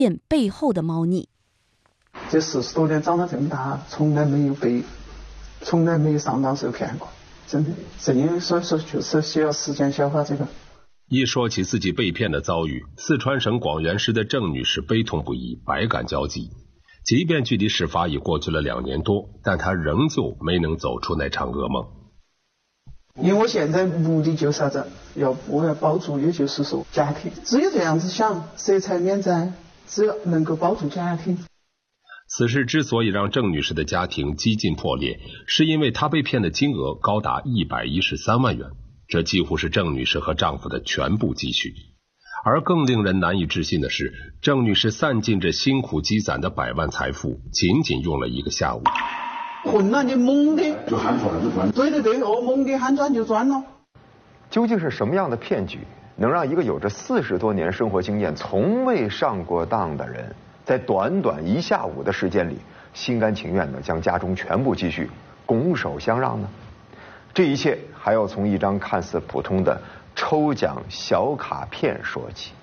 骗背后的猫腻。 这40多年长到这么大，从来没有上当受骗过，真的，所以说就是需要时间消化这个。 一说起自己被骗的遭遇，四川省广元市的郑女士悲痛不已，百感交集。即便距离事发已过去了2年多，但她仍旧没能走出那场噩梦。 因为我现在目的就是啥子，我要保住，也就是说家庭，只有这样子想，色彩免灾，只要能够保住家庭。 此事之所以让郑女士的家庭几近破裂，是因为她被骗的金额高达113万元，这几乎是郑女士和丈夫的全部积蓄。而更令人难以置信的是，郑女士散尽着辛苦积攒的100万财富，仅仅用了1个下午。 混了你猛的就hand转了就转，对，猛的hand转就转了。 究竟是什么样的骗局，能让一个有着40多年生活经验、从未上过当的人，在短短1下午的时间里，心甘情愿地将家中全部积蓄拱手相让呢？这一切还要从一张看似普通的抽奖小卡片说起。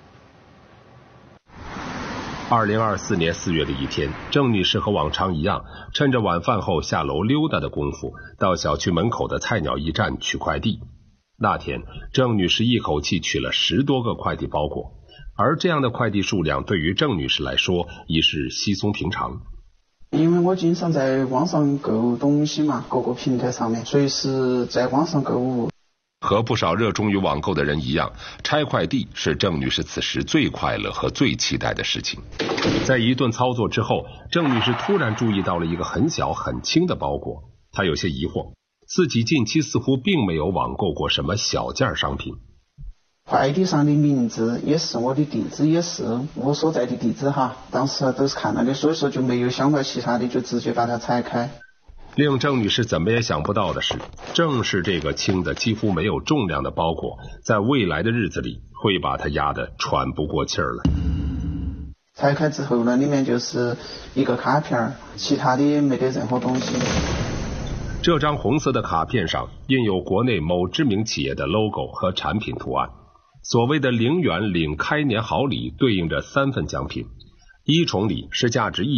2024年4月的一天，郑女士和往常一样，趁着晚饭后下楼溜达的功夫，到小区门口的菜鸟驿站取快递。那天，郑女士一口气取了10多个快递包裹，而这样的快递数量对于郑女士来说已是稀松平常。 因为我经常在网上购东西嘛，各个平台上面，随时在网上购物。 和不少热衷于网购的人一样，拆快递是郑女士此时最快乐和最期待的事情。在一顿操作之后，郑女士突然注意到了一个很小很轻的包裹，她有些疑惑，自己近期似乎并没有网购过什么小件商品。 快递上的名字也是，我的地址也是我所在的地址哈，当时都是看到的，所以说就没有想到其他的，就直接把它拆开。 令郑女士怎么也想不到的是，正是这个轻的几乎没有重量的包裹，在未来的日子里会把她压得喘不过气儿来。 拆开之后呢，里面就是一个卡片，其他的没得任何东西。 这张红色的卡片上印有国内某知名企业的 logo 和产品图案。所谓的0元领开年好礼对应着3份奖品，一重礼是价值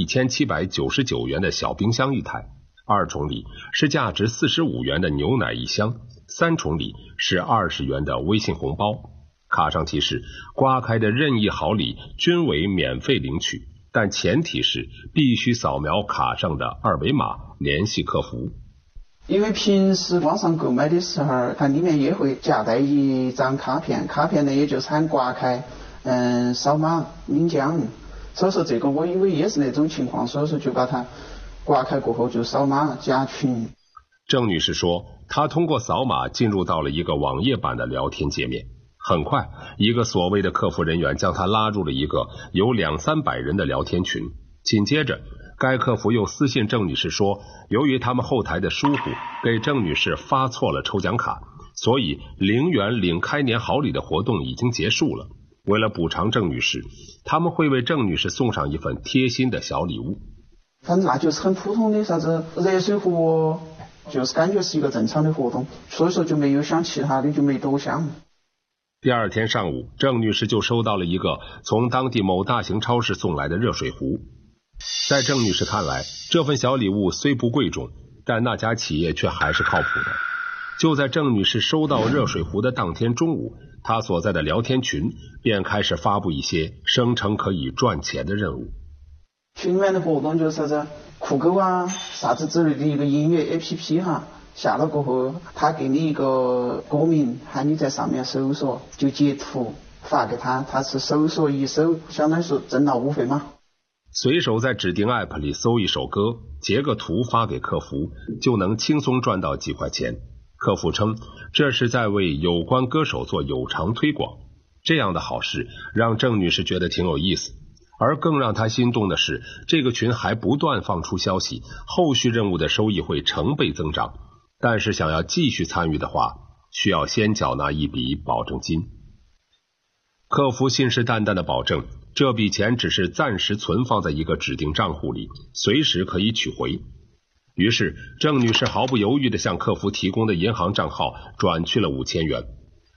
1799元的小冰箱1台，二重礼是价值45元的牛奶1箱，三重礼是20元的微信红包。卡上提示，刮开的任意好礼均为免费领取，但前提是必须扫描卡上的2维码联系客服。 因为平时网上购买的时候，它里面也会夹带一张卡片，卡片呢也就是喊刮开，扫码领奖。所以说这个我以为也是那种情况，所以说就把它刮开过后就扫码加群。 郑女士说，她通过扫码进入到了一个网页版的聊天界面，很快一个所谓的客服人员将她拉入了一个有200-300人的聊天群。紧接着该客服又私信郑女士说，由于他们后台的疏忽，给郑女士发错了抽奖卡，所以0元领开年好礼的活动已经结束了。为了补偿郑女士，他们会为郑女士送上一份贴心的小礼物。 反正那就是很普通的啥子热水壶，就是感觉是一个正常的活动，所以说就没有想其他的，就没多想。 第二天上午，郑女士就收到了一个从当地某大型超市送来的热水壶。在郑女士看来，这份小礼物虽不贵重，但那家企业却还是靠谱的。就在郑女士收到热水壶的当天中午，她所在的聊天群便开始发布一些声称可以赚钱的任务。 群里面的活动就是啥子酷狗啊啥子之类的一个音乐 APP 哈，下了过后他给你一个歌名，喊你在上面搜索，就截图发给他，他是搜索一首，相当于是挣到5费嘛。 随手在指定 app 里搜一首歌，截个图发给客服，就能轻松赚到几块钱。客服称这是在为有关歌手做有偿推广。这样的好事让郑女士觉得挺有意思，而更让她心动的是，这个群还不断放出消息，后续任务的收益会成倍增长，但是想要继续参与的话，需要先缴纳一笔保证金。客服信誓旦旦的保证，这笔钱只是暂时存放在一个指定账户里，随时可以取回。于是郑女士毫不犹豫地向客服提供的银行账号转去了5000元。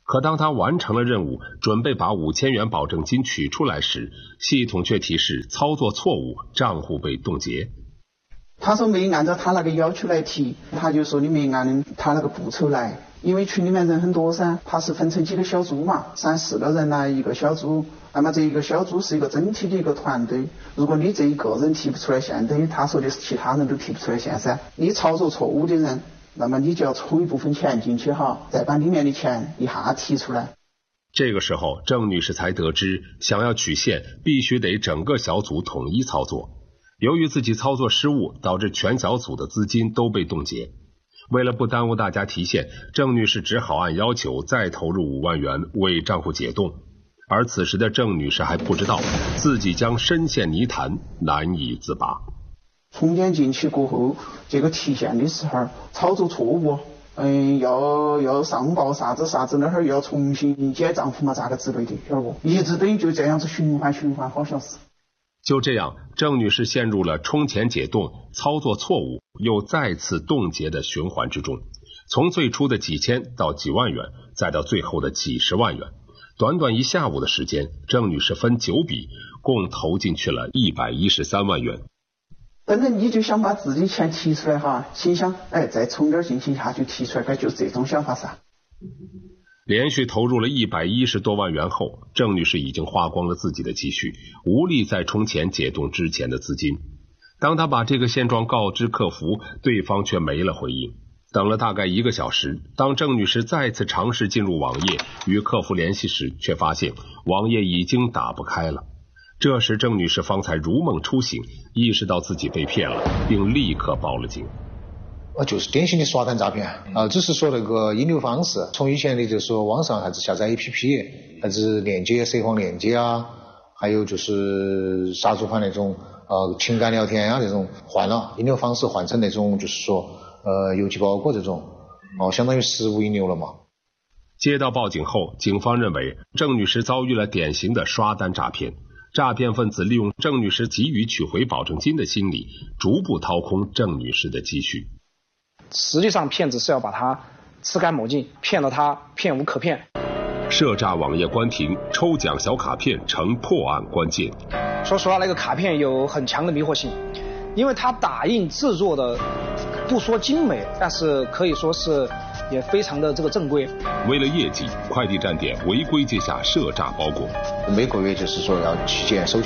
可当他完成了任务，准备把5000元保证金取出来时，系统却提示操作错误，账户被冻结。 他说没按照他那个要求来提，他就说你没按他那个步骤来，因为群里面人很多噻，他是分成几个小组嘛，3-4个人来一个小组，那么这一个小组是一个整体的一个团队，如果你这一个人提不出来线，等于他说的是其他人都提不出来线噻，你操作错误的人，那么你就要抽一部分钱进去哈，再把里面的钱一下提出来。 这个时候郑女士才得知，想要取现必须得整个小组统一操作，由于自己操作失误，导致全小组的资金都被冻结。为了不耽误大家提现，郑女士只好按要求再投入5万元为账户解冻。而此时的郑女士还不知道自己将深陷泥潭，难以自拔。 充点进去过后，这个提现的时候操作错误，要上报啥子啥子，那会儿要重新建账户嘛，咋个之类的，晓得不？一直等于就这样子循环好像是。 就这样，郑女士陷入了充钱解冻、操作错误又再次冻结的循环之中。从最初的几千到几万元，再到最后的几十万元，短短一下午的时间，郑女士分9笔，共投进去了113万元。 本来你就想把自己钱提出来哈，心想再充点进去下去提出来，该就是这种想法噻。 连续投入了110多万元后，郑女士已经花光了自己的积蓄，无力再充钱解冻之前的资金。当她把这个现状告知客服，对方却没了回应。等了大概1个小时，当郑女士再次尝试进入网页与客服联系时，却发现网页已经打不开了。这时郑女士方才如梦初醒，意识到自己被骗了，并立刻报了警。 就是典型的刷单诈骗只是说那个引流方式，从以前的就是说网上还是下载 APP， 还是链接涉黄链接啊，还有就是杀猪盘那种情感聊天啊，这种换了引流方式，换成那种就是说邮寄包裹这种相当于实物引流了嘛。 接到报警后，警方认为郑女士遭遇了典型的刷单诈骗，诈骗分子利用郑女士急于取回保证金的心理，逐步掏空郑女士的积蓄。 实际上骗子是要把他吃干抹净，骗了他骗无可骗。 涉诈网页关停，抽奖小卡片成破案关键。 说实话，那个卡片有很强的迷惑性，因为它打印制作的不说精美，但是可以说是也非常的这个正规。 为了业绩，快递站点违规接下涉诈包裹， 每个月就是说要去检收